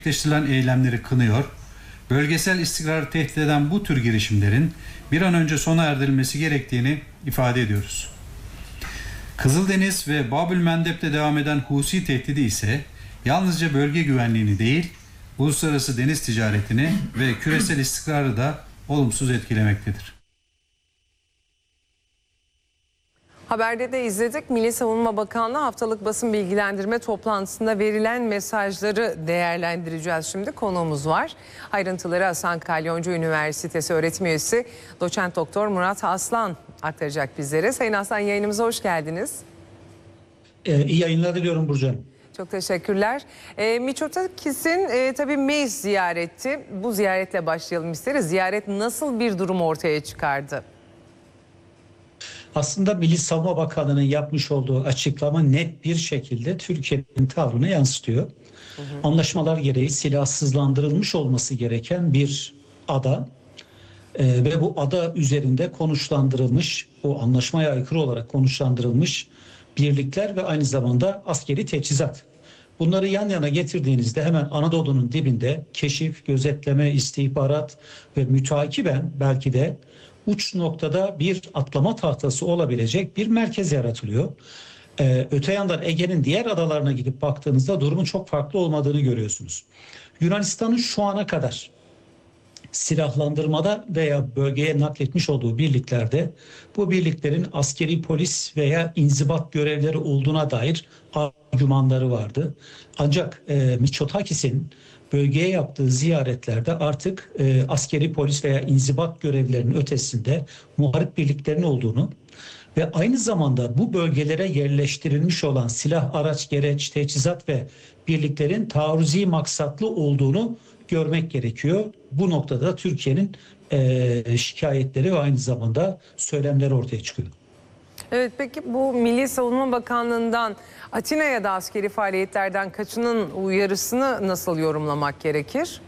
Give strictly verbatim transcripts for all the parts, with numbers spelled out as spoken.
gerçekleştirilen eylemleri kınıyor, bölgesel istikrarı tehdit eden bu tür girişimlerin bir an önce sona erdirilmesi gerektiğini ifade ediyoruz. Kızıldeniz ve Babülmendeb'de devam eden Husi tehdidi ise yalnızca bölge güvenliğini değil, uluslararası deniz ticaretini ve küresel istikrarı da olumsuz etkilemektedir. Haberde de izledik. Milli Savunma Bakanlığı haftalık basın bilgilendirme toplantısında verilen mesajları değerlendireceğiz. Şimdi konuğumuz var. Ayrıntıları Hasan Kalyoncu Üniversitesi öğretim üyesi doçent doktor Murat Aslan aktaracak bizlere. Sayın Aslan, yayınımıza hoş geldiniz. Ee, iyi yayınlar diliyorum Burcu Hanım. Çok teşekkürler. E, Mitsotakis'in e, tabii meclis ziyareti. Bu ziyaretle başlayalım isteriz. Ziyaret nasıl bir durum ortaya çıkardı? Aslında Milli Savunma Bakanlığı'nın yapmış olduğu açıklama net bir şekilde Türkiye'nin tavrını yansıtıyor. Hı hı. Anlaşmalar gereği silahsızlandırılmış olması gereken bir ada e, ve bu ada üzerinde konuşlandırılmış, o anlaşmaya aykırı olarak konuşlandırılmış birlikler ve aynı zamanda askeri teçhizat. Bunları yan yana getirdiğinizde hemen Anadolu'nun dibinde keşif, gözetleme, istihbarat ve mütakiben belki de uç noktada bir atlama tahtası olabilecek bir merkez yaratılıyor. Ee, öte yandan Ege'nin diğer adalarına gidip baktığınızda durumun çok farklı olmadığını görüyorsunuz. Yunanistan'ın şu ana kadar silahlandırmada veya bölgeye nakletmiş olduğu birliklerde bu birliklerin askeri polis veya inzibat görevleri olduğuna dair argümanları vardı. Ancak e, Mitsotakis'in bölgeye yaptığı ziyaretlerde artık e, askeri polis veya inzibat görevlerinin ötesinde muharip birliklerin olduğunu ve aynı zamanda bu bölgelere yerleştirilmiş olan silah, araç, gereç, teçhizat ve birliklerin taarruzi maksatlı olduğunu görmek gerekiyor. Bu noktada Türkiye'nin e, şikayetleri ve aynı zamanda söylemleri ortaya çıkıyor. Evet, peki bu Milli Savunma Bakanlığı'ndan Atina'ya da askeri faaliyetlerden kaçının uyarısını nasıl yorumlamak gerekir?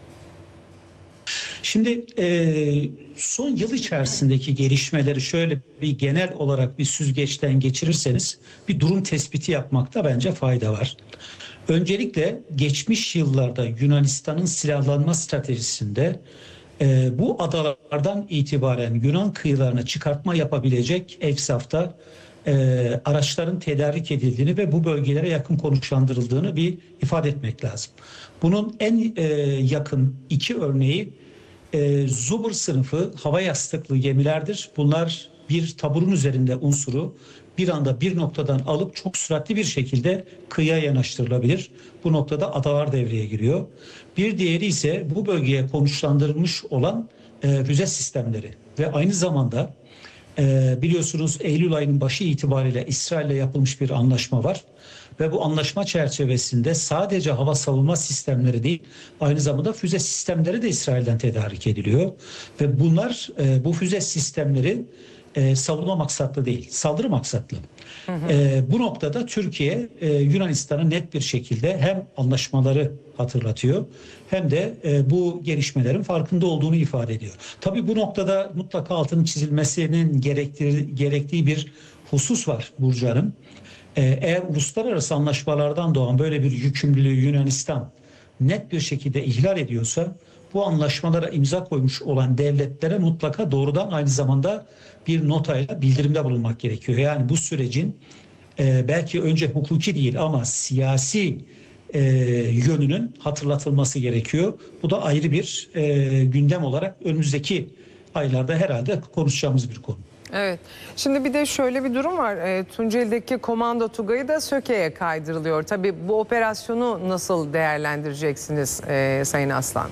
Şimdi e, son yıl içerisindeki gelişmeleri şöyle bir genel olarak bir süzgeçten geçirirseniz bir durum tespiti yapmakta bence fayda var. Öncelikle geçmiş yıllarda Yunanistan'ın silahlanma stratejisinde e, bu adalardan itibaren Yunan kıyılarına çıkartma yapabilecek efsafta e, araçların tedarik edildiğini ve bu bölgelere yakın konuşlandırıldığını bir ifade etmek lazım. Bunun en e, yakın iki örneği e, Zubr sınıfı hava yastıklı gemilerdir. Bunlar bir taburun üzerinde unsuru bir anda bir noktadan alıp çok süratli bir şekilde kıyıya yanaştırılabilir. Bu noktada adalar devreye giriyor. Bir diğeri ise bu bölgeye konuşlandırılmış olan e, füze sistemleri ve aynı zamanda e, biliyorsunuz Eylül ayının başı itibariyle İsrail'le yapılmış bir anlaşma var. Ve bu anlaşma çerçevesinde sadece hava savunma sistemleri değil, aynı zamanda füze sistemleri de İsrail'den tedarik ediliyor. Ve bunlar e, bu füze sistemleri e, savunma maksatlı değil, saldırı maksatlı. Hı hı. E, bu noktada Türkiye e, Yunanistan'a net bir şekilde hem anlaşmaları hatırlatıyor hem de e, bu gelişmelerin farkında olduğunu ifade ediyor. Tabii bu noktada mutlaka altının çizilmesinin gerektiği, gerektiği bir husus var Burcu Hanım. Eğer uluslararası anlaşmalardan doğan böyle bir yükümlülüğü Yunanistan net bir şekilde ihlal ediyorsa bu anlaşmalara imza koymuş olan devletlere mutlaka doğrudan aynı zamanda bir notayla bildirimde bulunmak gerekiyor. Yani bu sürecin e, belki önce hukuki değil ama siyasi e, yönünün hatırlatılması gerekiyor. Bu da ayrı bir e, gündem olarak önümüzdeki aylarda herhalde konuşacağımız bir konu. Evet. Şimdi bir de şöyle bir durum var. E, Tunceli'deki komando Tugay'ı da Söke'ye kaydırılıyor. Tabii bu operasyonu nasıl değerlendireceksiniz e, Sayın Aslan?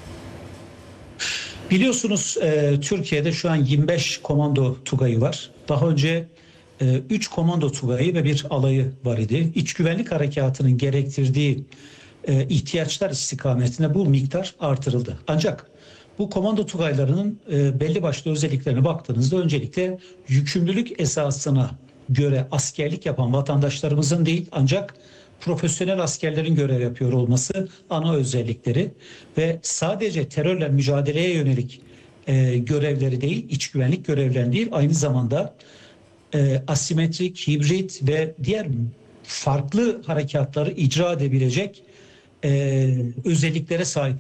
Biliyorsunuz e, Türkiye'de şu an yirmi beş komando Tugay'ı var. Daha önce e, üç komando Tugay'ı ve bir alayı var idi. İç güvenlik harekatının gerektirdiği e, ihtiyaçlar istikametine bu miktar artırıldı. Ancak bu komando tugaylarının e, belli başlı özelliklerine baktığınızda öncelikle yükümlülük esasına göre askerlik yapan vatandaşlarımızın değil ancak profesyonel askerlerin görev yapıyor olması ana özellikleri ve sadece terörle mücadeleye yönelik e, görevleri değil, iç güvenlik görevleri değil, aynı zamanda e, asimetrik, hibrit ve diğer farklı harekatları icra edebilecek e, özelliklere sahip